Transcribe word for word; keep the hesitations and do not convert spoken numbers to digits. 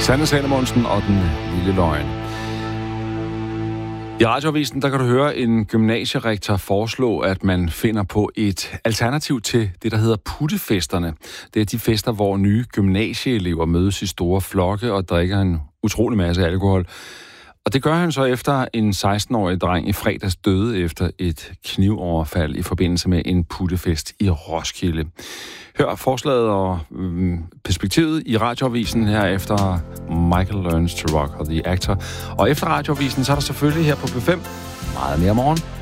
Sanne Salomonsen og den lille løgn. I Radioavisen, der kan du høre en gymnasierektor foreslå, at man finder på et alternativ til det, der hedder puttefesterne. Det er de fester, hvor nye gymnasieelever mødes i store flokke og drikker en utrolig masse alkohol. Og det gør han så efter en seksten-årig dreng i fredags døde efter et knivoverfald i forbindelse med en puttefest i Roskilde. Hør forslaget og øhm, perspektivet i Radioavisen her efter Michael Learns to Rock og The Actor. Og efter Radioavisen, så er der selvfølgelig her på P fem meget mere morgen.